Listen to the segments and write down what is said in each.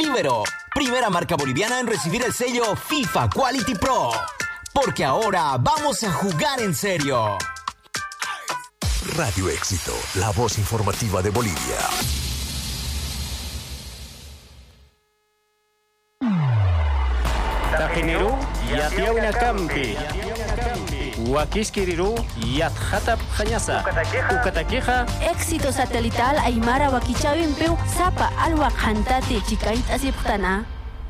Ibero, primera marca boliviana en recibir el sello FIFA Quality Pro. Porque ahora vamos a jugar en serio. Radio Éxito, la voz informativa de Bolivia. Tajineru, Yatiawina Campi. Huaquiskiriru, Yatjatap Jañasa. Ucataqueja. Éxito satelital Aymara Wakichawin Peu, Zapa Alwak Hantate, Chicait Asiptana.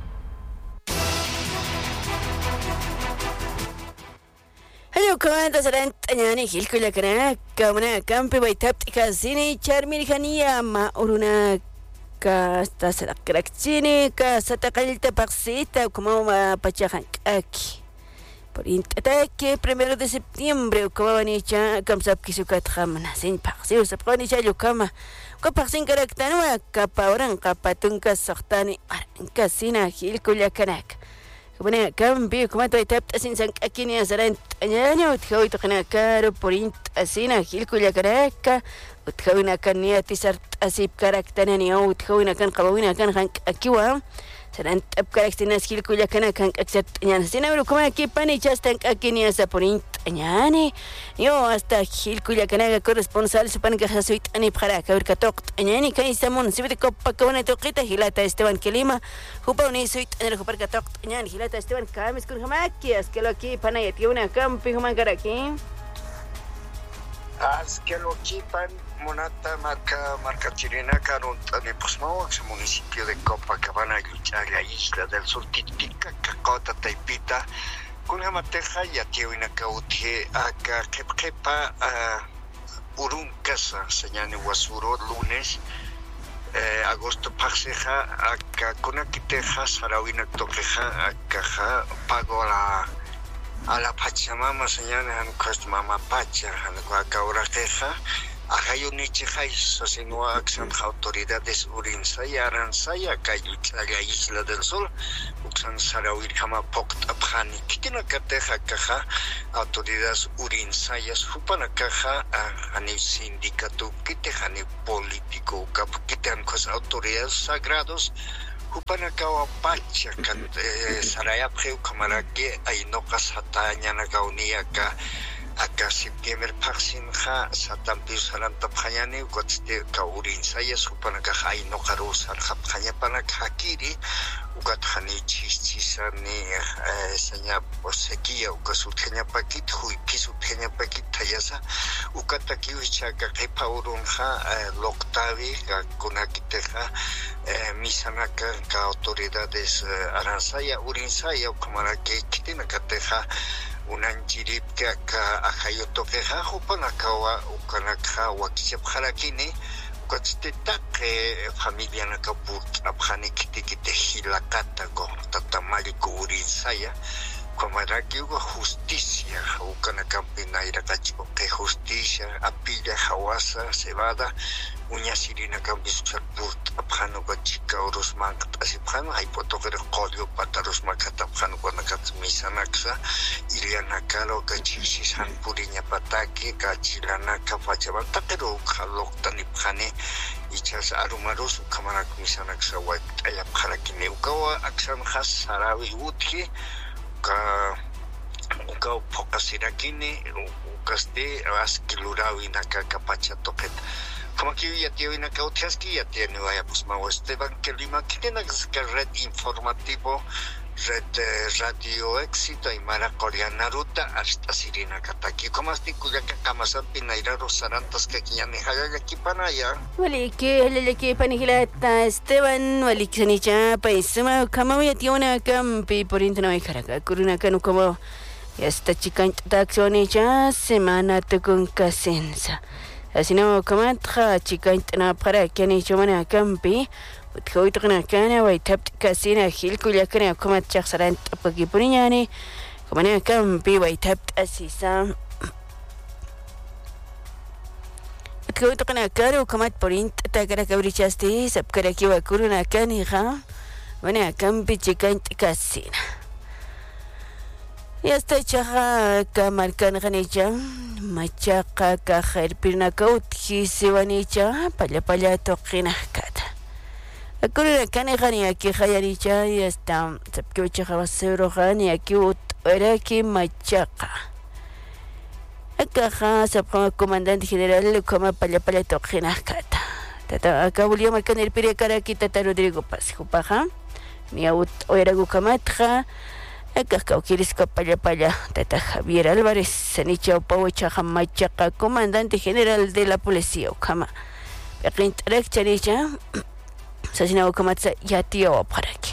Hello, comanda sarant anyani hilkula kana kamana kampi baitap tikazini charmirhania ma uruna ka stasakraksini ka satakalta paksita como pachajan aquí por intataque 1 de septiembre como vanicha kamsap kisukat khamna sin paksi usapani chalu kama ko paksin karaktanwa kapaoran kapatunka sahtani kasina hilkula kanak Bueno, cambio, como te taptas sin san aquí ni azarant año, utjau tokna caro por int asina hilkuya caraca, utjau una cania tisart asip caractanani o utjau una can qabawina can hank akiwa, serán tap caractanas hilkuya cana can accept añana. Sin abro como aquí panichas tan aquí ni asa por int añane, yo hasta hilkuya canaga corresponsal supan que jasuit ani para que urkatok añani que estamos si de copa con una toquita hilata Esteban Kelima, jupa uni suit en el juparkatok añani hilata Esteban Kamis con jamaquias que lo aquí panayati una campi human aquí. As que lo chipan monata marca chilena caron de Posmaox, municipio de Copacabana, la isla del sur típica cacota taipita con la mateja y aquí una cautie acá kepa uruncasa señane wasuro lunes agosto paseja acá con aquí teja sarawina toqueja acá pago a la Pachamama señala han cost mama pacha han acá ahora queja Ajayo Nichijay, sosino acción autoridades Urinsaya, Aransaya, la isla del Sol, Uxan Sarawir Hama Pokt Abhani, Kitina Kateja Caja, autoridades Urinsayas, Hupana Caja, Ani sindicato, Kitehani político, Kitan cos autoridades sagrados, Hupana Kawa Pacha, Saraya Preu Kamarake, Ainokas Hatanya Nagauniaka. Acá septiembre paxinja satampi saranta phayani gotste kaurin saya supana ka hay no karo sar khapkhanya pana khakiri ugat khani chisani sanya posekia ukasuthenya pakit hui kisuthenya pakit thayasa ukataki ucha ka paurun kha loktavi ka kunakiteja misanaka ka autoridades aransaya urinsaya kamara ke kitina kateja unanchiripka ka ahayoto keja hupanakawa ukanaka wakisep harakini ukatsteta ke familia nakaput abhani kitikite hilakata go tatamali ko urinsaya Comaraki hubo justicia, ukanaka pinaira kachipo que justicia apilla hawasa cebada uña sirina kambis chaput abhano kachika urusman asiphano hypotoker qodio pataros makata abhano konakat misanaksa iliana kalo kachishi san purinya pataki kachilana kafachaban takero khalok tanipkhane ichas arumaros kamarak misanaksa wa ayap kharakine ukawa aksan khas sarawi uthi ka pokasira kini ukaste askilurawi naka kapacha toket como que ya tiene una cautiaski ya tiene vaya pues mau Esteban Kelima que tiene red informativo red radio éxito y mara coreana ruta hasta sirina kataki como asti kuya kamasan pinaira rosarantas que kiñane haga aquí panaya wali que panihilata Esteban wali que nicha paisuma kama ya tiene una campi por internet karaga kuruna kanu como esta chica taxonicha semana te con casensa así no como tra chica na para que ni chomana campi utkhoi tqna kana wa tabt kasina hilku ya kana kuma tsaxsaran tapaki puniñani como na campi wa tabt asisa utkhoi tqna karo kuma porint takara kabrichaste sabkara ki wa kuruna kani ha wana campi chica kasina ya está chaja kamarkan ganicha machaqa ka khairpirna kaut hisewanicha palla toqina kata Akuruna kanejani aquí hayaricha y está sepkiucha javaseurohani aquí uraki machaqa. Acá se comandante general como palla toqinakata. Tata acá volvió marcar el pire cara aquí Tata Rodrigo Paz Jupaja. Ni aut oera gucamatja. Acá cauquiris palla Tata Javier Álvarez Sanicha Paucha Machaca, comandante general de la policía Okama. Pequintrek charicha. Sasina Okamatsa ya tío para aquí.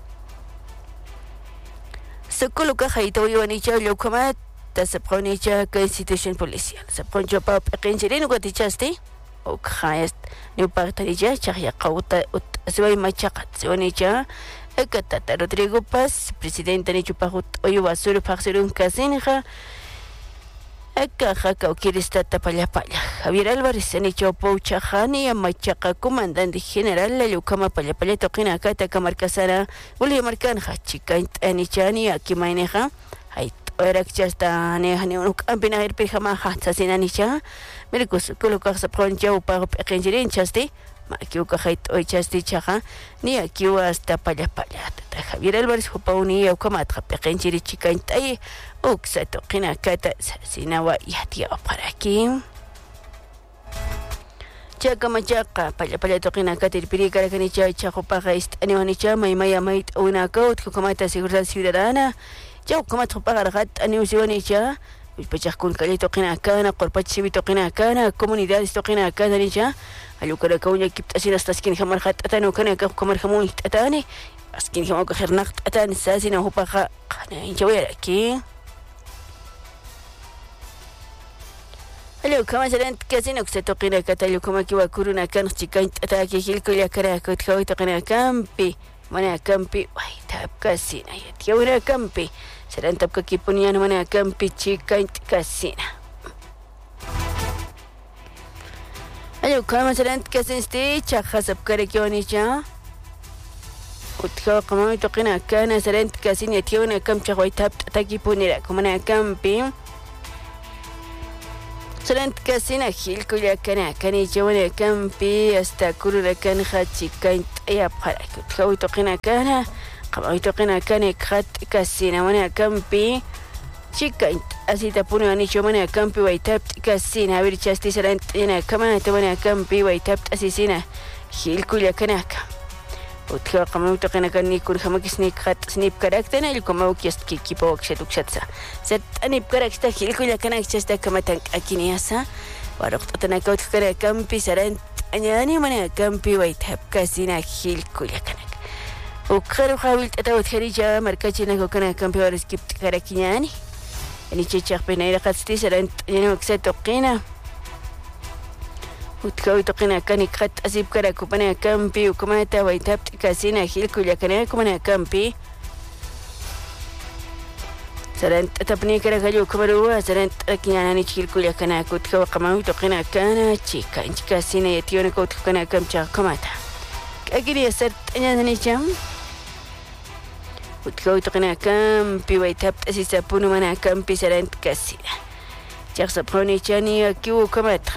Se coloca jaito Ivanicha Locomat. Se pone ya que institución policial. Se pone yo para pequeño que te echaste. O que no parte ya, ya cauta, se va a machacar. Se van a echar. El que Tata Rodrigo Paz, presidente de Chupajut, hoy va a ser para hacer un casinja. El que jaca o quiere estar tapalla. Javier Álvarez se han hecho Pauchajani a machaca, comandante general, la Lucama Palla toquina acá, Tacamarcasara, William Marcanja, chica, Anichani, aquí maneja. Era que ya está nehane un campina ir pijama hasta sin anicha. Mercus colocar se pronto ya para pequeñirin chaste. Aquí uka hait hoy chaste chaja. Ni aquí hasta palla. Javier Álvarez Jupauni o comatra pequeñiri chica intai. Uxa toquina cata sinawa yatia para aquí. Chaca machaca palla toquina cata ir piri cara canicha chajo paja ist animanicha maya mait una caut comata seguridad ciudadana. Yo como te pagar gat a Neusione ya, pues con calito que na cana, corpachivito que na cana, comunidad esto que na cana ya, a lo que la cauña que así hasta skin jamar hat atano cana que comer jamón atane, skin jamón que hernacht atan sasi na hupaja, yo voy aquí. Hello, como se ven que si no se toque na catalo como que va curuna can chica ataki hilco ya cara que te toque na campi, mana campi, ay tap casi na ya tío una campi. Serán tapka kipunian mana campi chica casina. Ayo kama serán kasin sti chaja sapkare kionicha. Utkawa kama mitokina kana serán kasin ya tío una campi chaja tap takipunira como na campi. Serán casina hilko ya kana kanicha una campi hasta kurura kanja chica ya para que utkawa mitokina kana. Hoy toquen cane cat casina mana campi chica así te pone anicho mana campi waitap casina a ver chasti serán en cama te mana campi waitap asesina hilkulia kanaka utka kama toquen cani kur hamakis ni cat snip karakter el como que es que kipo xetuxatsa set anip karakter hilkulia kanaka chasta kama tan akiniasa waraqta tanaka utkara campi serán añani mana campi waitap casina hilkulia kanaka وكانوا حاولت أتوت خريجة مركزنا كنا كمبيورس كبت كراكياني يعني تشيخ بين إلى قصتي سرنت يعني مكسات تقينا وتكوي تقينا كاني قد أسيب كراكو بنا كامبي وكما تاوي تابت كاسينا خيل كل كنا كمنا كامبي سرنت تبني كراكجو كبروا سرنت ركيانا نشيل كل كنا كتكوي قماوي تقينا كنا تشيكا إنت كاسينا يتيون كوت كنا كم شا كماتا أكيد يسرت أنا نيجام وتكوي تقنا كامبي ويتابت أسيسا بونو منا كامبي سرنت كاسينا شخص بروني جاني أكيو كمات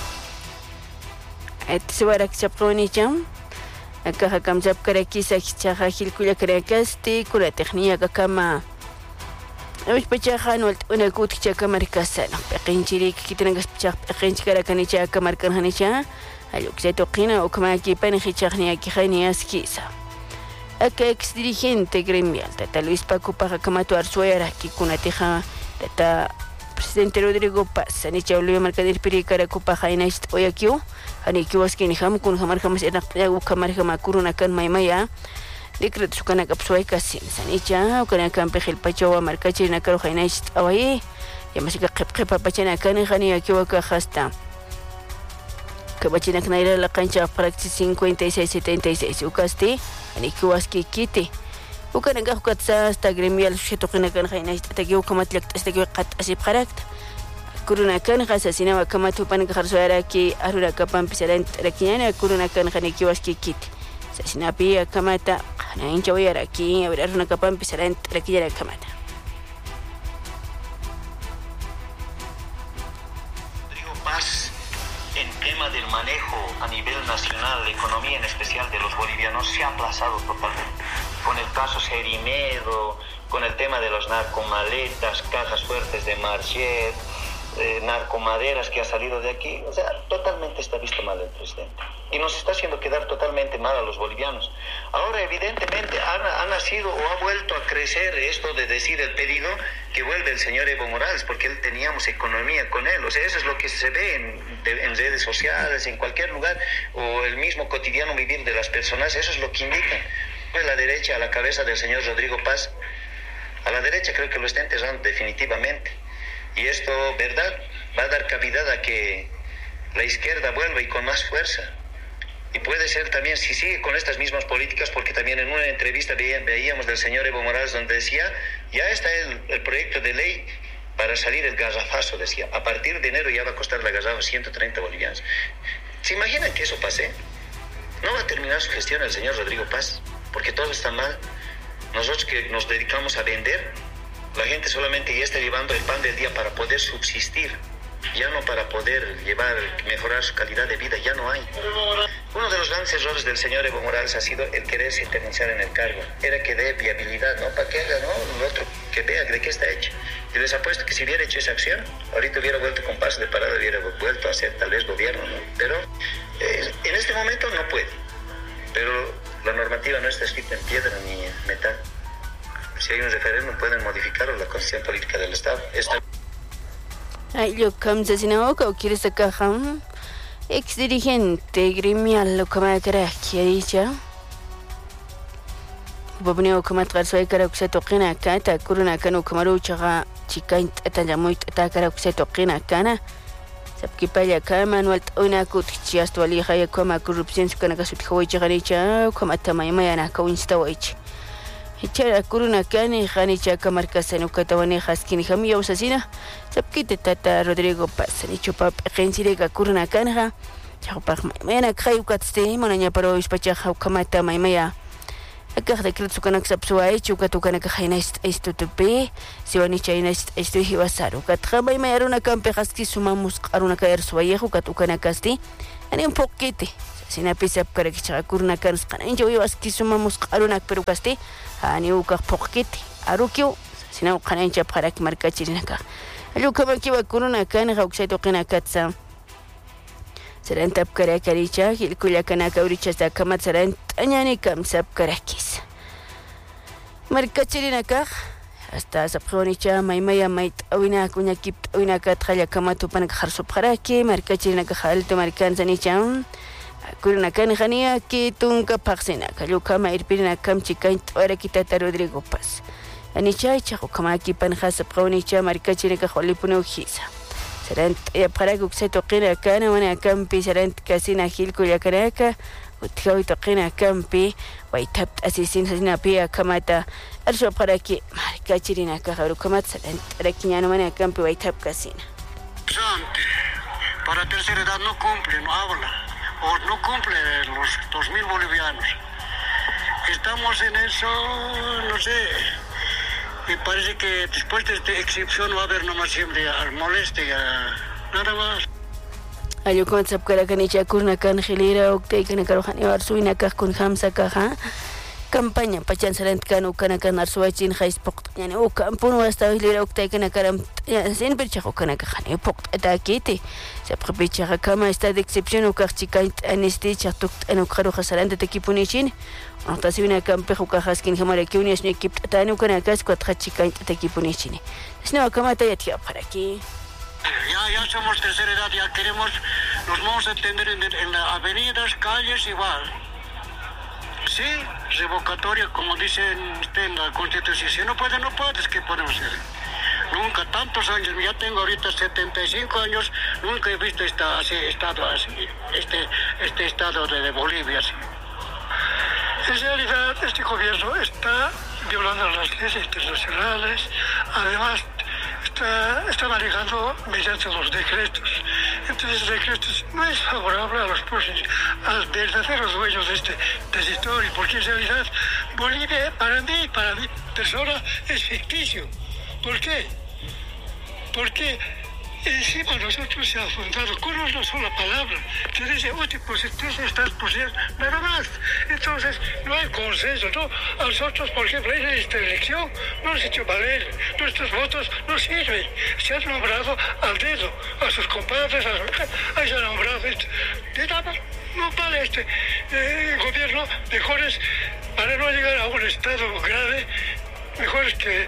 أتسوارك سبروني جام أكها كم جاب كراكيسا كتشاخا خيل كل كراكاستي كل تقنية كما مش بتشاخان ولت أنا كوت كتشاكا مركاسانا بقين شريك كتنا كتشاخ بقين كراكاني كتشاكا مركان هنيشا هلوك زيتوقينا وكما كيبان خيتشاخني أكيخاني أسكيسا أكا إكس dirigente gremial Tata Luis Paco Paja Camato Arzuera aquí con la teja Tata presidente Rodrigo Paz Anicha Olivia Marcader Pirikara Kupaja Inaist Oyakiu Aniki Waskin Ham kun Hamar Hamas Enaku Kamar Hamakuruna Kan Maimaya Decreto Sukana Kapsuai Kasin Sanicha Ukana Kampejel Pachoa Marcachi Nakaro Hainaist Awai Yamasika Kepa Pachana Kan Hani Akiwaka Hasta Kabachina Knaira la cancha praxis 56-76 Ucasti Anikiwaski Kiti Ukananga Hukatsa hasta gremial Shetokinakan Haina Tagio Kamatlak Tagio Kat Asip Harakt Kuruna Kan Hasasina Kamatu Pankarsuaraki Arura Kapan Pisarent Rakiana Kuruna Kan Hanikiwaski Kiti Sasinapia Kamata Nainchawayaraki Aruna Kapan Pisarent Rakiana Kamata Rodrigo Paz en tema del manejo a nivel nacional nacional, la economía en especial de los bolivianos se ha aplazado totalmente. Con el caso Serimedo, con el tema de los narcomaletas, cajas fuertes de Marchet, narcomaderas que ha salido de aquí, o sea, totalmente está visto mal el presidente. Y nos está haciendo quedar totalmente mal a los bolivianos. Ahora, evidentemente, ha nacido o ha vuelto a crecer esto de decir el pedido que vuelve el señor Evo Morales, porque él teníamos economía con él. O sea, eso es lo que se ve en redes sociales, en cualquier lugar, o el mismo cotidiano vivir de las personas, eso es lo que indican. La derecha a la cabeza del señor Rodrigo Paz, a la derecha creo que lo está enterrando definitivamente. Y esto, ¿verdad?, va a dar cavidad a que la izquierda vuelva y con más fuerza. Y puede ser también, si sigue con estas mismas políticas, porque también en una entrevista veíamos del señor Evo Morales donde decía, ya está el proyecto de ley para salir el garrafazo, decía, a partir de enero ya va a costar la garrafa 130 bolivianos. ¿Se imaginan que eso pase? No va a terminar su gestión el señor Rodrigo Paz, porque todo está mal. Nosotros que nos dedicamos a vender, la gente solamente ya está llevando el pan del día para poder subsistir, ya no para poder mejorar su calidad de vida, ya no hay. Uno de los grandes errores del señor Evo Morales ha sido el quererse internunciar en el cargo. Era que dé viabilidad, ¿no? Para que haga, ¿no?, lo otro, que vea de qué está hecho. Y les apuesto que si hubiera hecho esa acción, ahorita hubiera vuelto con paso de parada, hubiera vuelto a hacer tal vez gobierno, ¿no? Pero en este momento no puede. Pero la normativa no está escrita en piedra ni en metal. Si hay un referéndum pueden modificar la constitución política del Estado. Ay, lo que se o quieres sacar ex dirigente gremial lo que me crees que ha dicho. Bobneo como trazo cara que se toquen acá, ta corona que no como rucha chica ta ya muy ta cara que se toquen acá. Sab que para acá Manuel una cutichia hasta alija ya como corrupción se kana que su hijo ya garicha como tamay mañana que insta hoy. Hichara kuruna kani khani chaka markasa no katawani khaskini khamiya usasina sabkite tata Rodrigo Paz ni chupa khensire ka kuruna kanha chapa mena khayu katste monanya paro ispacha khamata maymaya akah de kritsu kana sapsuai chuka tukana khaina esto tupe siwani chaina esto hiwasaru katkhama mayaro na kampe khaski sumamos qaruna kaer suayehu katukana kasti ani un poquite sina pisap kare kicha kuruna kans kana injo waski sumamos qaruna pero kasti ani uka poquete arukio sina ukana incha para que marca chirinaka aluka bankiwa kuruna kana gauksai toqina katsa serán tap karakaricha hilkuya kana kauricha sta kamat serán tañani kam sap karakis marca chirinaka hasta sapkhonicha maymaya mait awina kunya kip awina katkhaya kamatu pan kharso paraki marca chirinaka khalto marcan sanicha kuruna kan khania ki tunka paxina kaluka mairpirina kam chikain tora kitata Rodrigo Paz ani chaicha kama ki pan khasab qawnicha marca chirinaka kholipuno khisa serán para que se toqina kana wana kampi serán kasina hilku ya karaka utkawi toqina kampi waitap asisin hasina pia kamata arso para que marca chirinaka kharu kamat serán rakiñano wana kampi waitap kasina para tercera edad no cumple, no habla o no cumple los 2.000 bolivianos. Estamos en eso, no sé. Me parece que después de esta excepción va a haber nomás siempre molestia, nada más. Ayo con sab karakanicha kurna kan khilira uktay kana karohani arsuina ka kun khamsa ka campaña pachan serent kanu kana kan arsuachin khais pokt yani o kampun wasta hilira uktay kana karam sin perchajo kana khani pokt atakiti se prepicha kama esta de excepción o kachika anesti chatuk anu kharo khasarante tekipunichin antasibina kampejo khaskin hamara que unis ni ekip tanu kana kas kwat khachika tekipunichin sino kama tayatia para aquí. Ya somos tercera edad, ya queremos, nos vamos a atender en las avenidas, calles igual. Sí, revocatoria, como dicen en la Constitución. Si no puedes, ¿qué podemos hacer? Nunca, tantos años, ya tengo ahorita 75 años, nunca he visto este estado de Bolivia así. En realidad, este gobierno está violando las leyes internacionales, además está manejando mediante los decretos. Entonces, decretos no es favorable a los verdaderos dueños de este territorio, porque en realidad Bolivia, para mi persona, es ficticio. ¿Por qué? Porque Encima nosotros se ha fundado con una sola palabra, que dice, oye, pues tú estás posible, nada más. Entonces, no hay consenso, ¿no? A nosotros, por ejemplo, en esta elección no han hecho valer, nuestros votos no sirven. Se han nombrado al dedo, a sus compadres, ahí se han nombrado, de nada, no vale este gobierno, mejores, para no llegar a un estado grave, mejor es que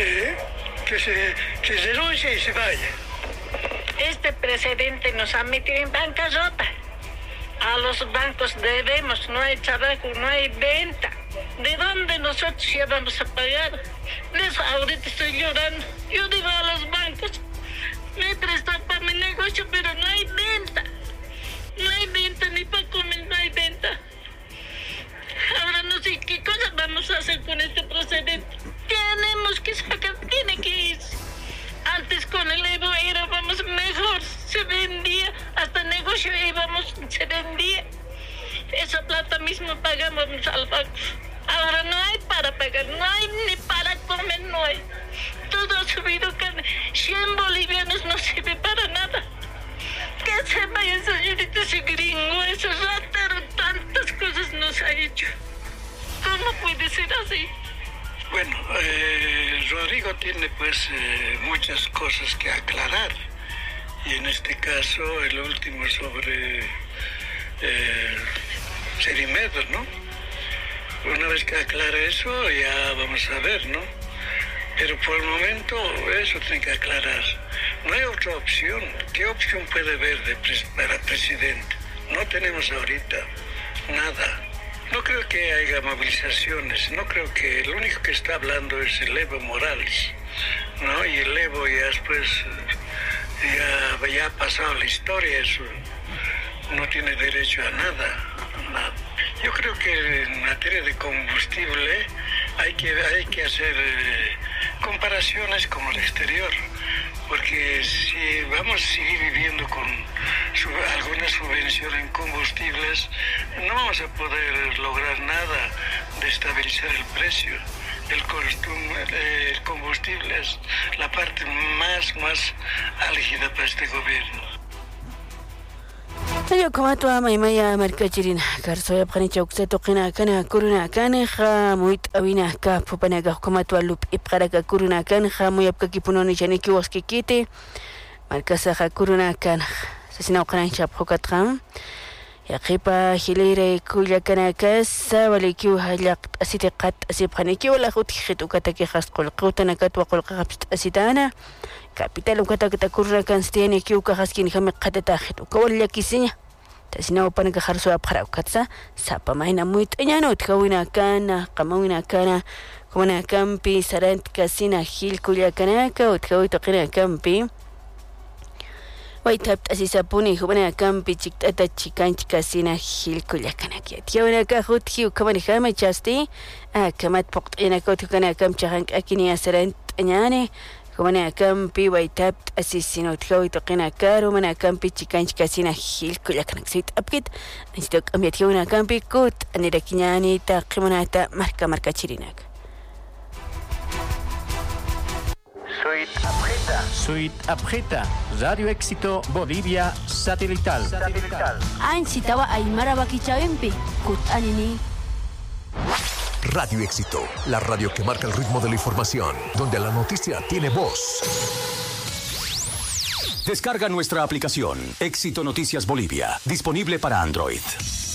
se denuncie y se vaya. Este presidente nos ha metido en bancarrota. A los bancos debemos, no hay trabajo, no hay venta. ¿De dónde nosotros ya vamos a pagar? Eso ahorita estoy llorando. Yo digo a los bancos, me prestan para mi negocio, pero no hay venta. No hay venta, ni para comer, no hay venta. Ahora no sé qué cosa vamos a hacer con este procedente. Tenemos que sacar, tiene que irse. Antes con el Evo éramos mejor, se vendía, hasta negocio íbamos, se vendía. Esa plata mismo pagamos al banco. Ahora no hay para pagar, no hay ni para comer, no hay. Todo ha subido, 100 bolivianos no sirve para nada. Que se vaya, señorita, ese gringo, ese ratero, tantas cosas nos ha hecho. ¿Cómo puede ser así? Bueno, Rodrigo tiene pues muchas cosas que aclarar, y en este caso el último sobre Serimedo, ¿no? Una vez que aclare eso ya vamos a ver, ¿no? Pero por el momento eso tiene que aclarar. No hay otra opción. ¿Qué opción puede haber para presidente? No tenemos ahorita nada. No creo que haya movilizaciones, no creo que el único que está hablando es el Evo Morales, ¿no? Y el Evo ya después, ya ha pasado la historia, eso no tiene derecho a nada. Yo creo que en materia de combustible hay que hacer comparaciones con el exterior, porque si vamos a seguir viviendo con alguna subvención en combustibles, no vamos a poder lograr nada de estabilizar el precio. El combustible es la parte más álgida para este gobierno. Ayo como tu ama imaya markachirina karsoya bkhani chawksa toqina kana kuruna kana kha muit awina ka popanaga como tu lup ipraka kuruna kana kha muyapka kipunoni chaniki waskikite markasa kha kuruna kana sasina qana chap hokatram yaqipa hilire kuya kana kasa walikiu halaq asitiqat asibkhaniki wala khutkhit ukataki khasqul qutana katwa qulqabt asitana capital ukata kurra kanstiene kiuka haskin khame qatata khit ukawalla kisinya tasina upanaka kharso apkhara ukatsa sapa maina muit enyano tkawina kana qamawina kana kumana kampi sarant kasina hil kuya kanaka utkawito qina kampi waitab asisapuni kumana kampi chiktata chikanch kasina hil kuya kanaka tiawina ka khutki ukamani khame chasti kamat poqtina kotukana kamchahank akini sarant enyane Kumana kampi waitab asisino tkawi toqina karo mana kampi chikanch kasina hil kullaknak sit apkit anchitok amyatkiuna kampi kut anirakiñani ta qimunata marka chirinak. Suite Abjeta, Radio Éxito Bolivia Satelital. Anchitawa Aymara Bakichawempi, Kut Anini. Radio Éxito, la radio que marca el ritmo de la información, donde la noticia tiene voz. Descarga nuestra aplicación Éxito Noticias Bolivia, disponible para Android.